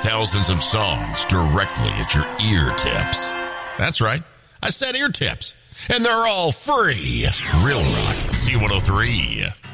thousands of songs directly at your ear tips. That's right. I said ear tips. And they're all free. Real Rock C103.